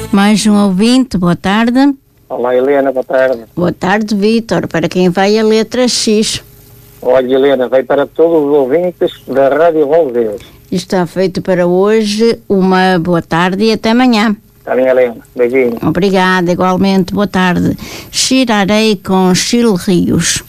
Mais um ouvinte, boa tarde. Olá, Helena, boa tarde. Boa tarde, Vítor. Para quem vai a letra X? Olha, Helena, vai para todos os ouvintes da Rádio Valdeus. Está feito para hoje. Uma boa tarde e até amanhã. Está bem, Helena. Beijinho. Obrigada, igualmente. Boa tarde. Xirarei com Chile Rios.